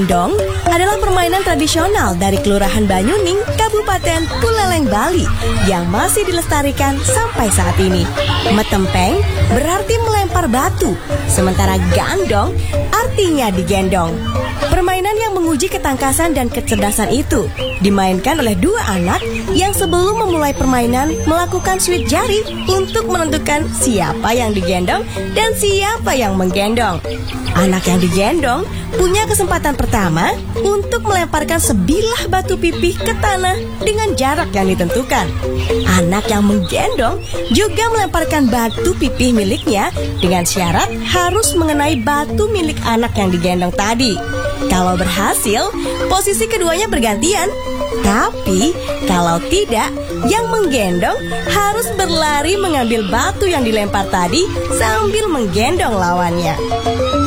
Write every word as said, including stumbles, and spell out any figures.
Gendong adalah permainan tradisional dari Kelurahan Banyuning, Kabupaten Buleleng, Bali yang masih dilestarikan sampai saat ini. Metempeng berarti melempar batu, sementara gandong artinya digendong. Permainan yang menguji ketangkasan dan kecerdasan itu dimainkan oleh dua anak yang sebelum memulai permainan melakukan sweep jari untuk menentukan siapa yang digendong dan siapa yang menggendong. Anak yang digendong punya kesempatan pertama untuk melemparkan sebilah batu pipih ke tanah dengan jarak yang ditentukan. Anak yang menggendong juga melemparkan batu pipih miliknya dengan syarat harus mengenai batu milik anak yang digendong tadi. Kalau berhasil, posisi keduanya bergantian. Tapi kalau tidak, yang menggendong harus berlari mengambil batu yang dilempar tadi sambil menggendong lawannya.